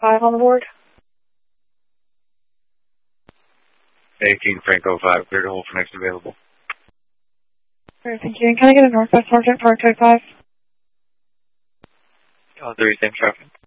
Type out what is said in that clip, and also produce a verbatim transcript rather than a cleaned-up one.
five on the board. eighteen Franco five, clear to hold for next available. Alright, thank you. And can I get a Northwest Sergeant for Arctic five? Oh, there is same traffic.